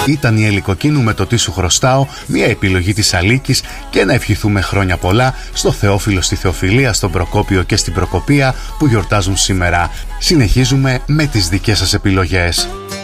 Ήταν η Ελικοκίνου με το «Τι σου χρωστάω», μια επιλογή της Αλίκης, και να ευχηθούμε χρόνια πολλά στο Θεόφιλο, στη Θεοφιλία, στον Προκόπιο και στην Προκοπία που γιορτάζουν σήμερα. Συνεχίζουμε με τις δικές σας επιλογές.